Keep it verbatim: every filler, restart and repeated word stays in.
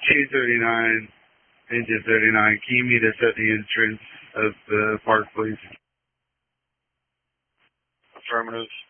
two thirty-nine, engine thirty-nine. Can you meet us at the entrance of the park, please? Affirmative.